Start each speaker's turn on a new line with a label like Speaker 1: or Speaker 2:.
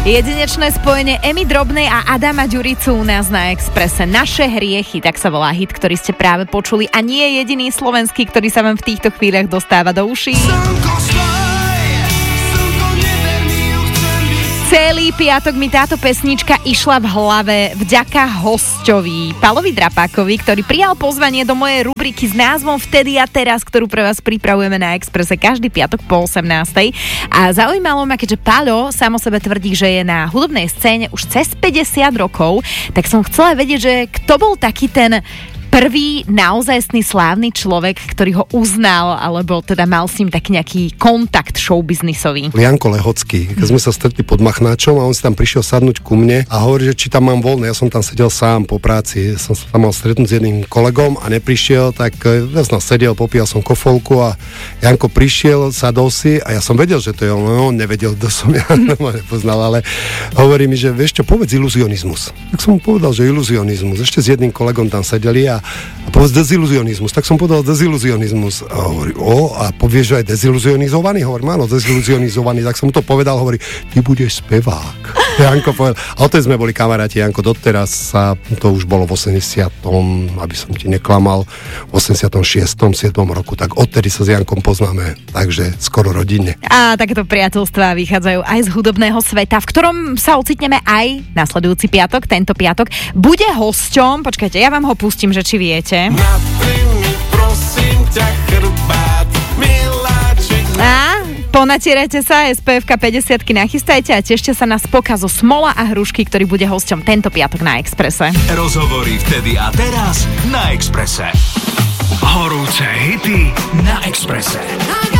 Speaker 1: Jedinečné spojenie Emy Drobnej a Adama Ďuricu u nás na Expresse. Naše hriechy, tak sa volá hit, ktorý ste práve počuli a nie je jediný slovenský, ktorý sa vám v týchto chvíľach dostáva do uší. Celý piatok mi táto pesnička išla v hlave vďaka hosťovi Pálovi Drapákovi, ktorý prijal pozvanie do mojej rubriky s názvom Vtedy a teraz, ktorú pre vás pripravujeme na Expresse každý piatok po 18. A zaujímalo ma, keďže Páľo sám o sebe tvrdí, že je na hudobnej scéne už cez 50 rokov, tak som chcela vedieť, že kto bol taký ten prvý naozajstný slávny človek, ktorý ho uznal, alebo teda mal s ním taký nejaký kontakt showbiznisový.
Speaker 2: Janko Lehocký. Keď sme sa stretli pod Machnáčom a on si tam prišiel sadnúť ku mne a hovorí, že či tam mám voľné. Ja som tam sedel sám po práci. Som sa tam mal stretnúť s jedným kolegom a neprišiel, tak ja som sedel, popíjal som kofolku a Janko prišiel, sadol si a ja som vedel, že to je on. On nevedel, kto som ja, nepoznal, ale hovorí mi, že vieš čo, povedz iluzionizmus. Tak som mu povedal, že iluzionizmus. Ešte s jedným kolegom tam sedeli a povedz deziluzionizmus. Tak som povedal deziluzionizmus. A hovorí, a povieš, že aj deziluzionizovaný? Hovorím, áno, deziluzionizovaný. Tak som mu to povedal, hovorí, ty budeš spevák. Janko povedal, a odtedy sme boli kamaráti, Janko, doteraz to už bolo v 80., aby som ti neklamal, v 86., 7. roku, tak odtedy sa s Jankom poznáme, takže skoro rodinne.
Speaker 1: A takéto priateľstvá vychádzajú aj z hudobného sveta, v ktorom sa ocitneme aj nasledujúci piatok, tento piatok. Bude hosťom, počkajte, ja vám ho pustím, že či viete.
Speaker 3: Prosím ťa, chrbát, miláčik.
Speaker 1: A ponatierajte sa, SPF-ka 50-ky nachystajte a tešte sa na Spoka zo Smola a Hrušky, ktorý bude hosťom tento piatok na Expresse.
Speaker 4: Rozhovory vtedy a teraz na Expresse. Horúce hity na Expresse.